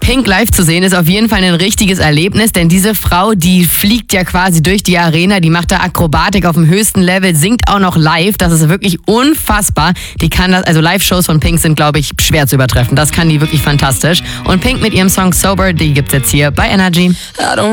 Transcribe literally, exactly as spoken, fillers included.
Pink live zu sehen ist auf jeden Fall ein richtiges Erlebnis, denn diese Frau, die fliegt ja quasi durch die Arena, die macht da Akrobatik auf dem höchsten Level, singt auch noch live. Das ist wirklich unfassbar. Die kann das, also Live-Shows von Pink sind, glaube ich, schwer zu übertreffen. Das kann die wirklich fantastisch. Und Pink mit ihrem Song Sober, die gibt's jetzt hier bei Energy.